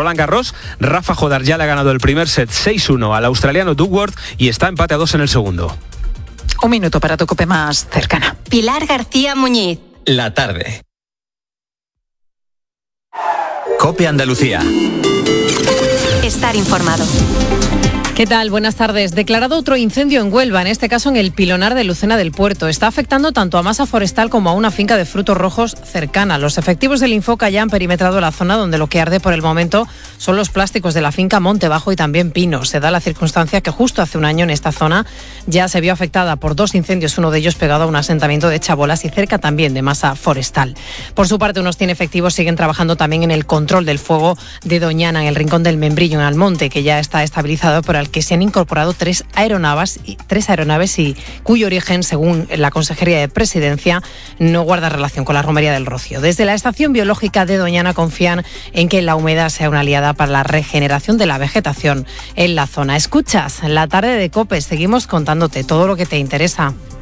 Roland Garros, Rafa Jodar ya le ha ganado el primer set 6-1 al australiano Duckworth y está empate a 2 en el segundo. Un minuto para tu COPE más cercana. Pilar García Muñiz. La tarde. COPE Andalucía. Estar informado. ¿Qué tal? Buenas tardes. Declarado otro incendio en Huelva, en este caso en el Pilonar de Lucena del Puerto. Está afectando tanto a masa forestal como a una finca de frutos rojos cercana. Los efectivos del Infoca ya han perimetrado la zona donde lo que arde por el momento son los plásticos de la finca Monte Bajo y también Pino. Se da la circunstancia que justo hace un año en esta zona ya se vio afectada por 2 incendios, uno de ellos pegado a un asentamiento de chabolas y cerca también de masa forestal. Por su parte, unos 100 efectivos siguen trabajando también en el control del fuego de Doñana, en el Rincón del Membrillo, en Almonte, que ya está estabilizado, por el que se han incorporado 3 aeronaves y cuyo origen, según la Consejería de Presidencia, no guarda relación con la romería del Rocío. Desde la Estación Biológica de Doñana confían en que la humedad sea una aliada para la regeneración de la vegetación en la zona. Escuchas La Tarde de COPE, seguimos contándote todo lo que te interesa.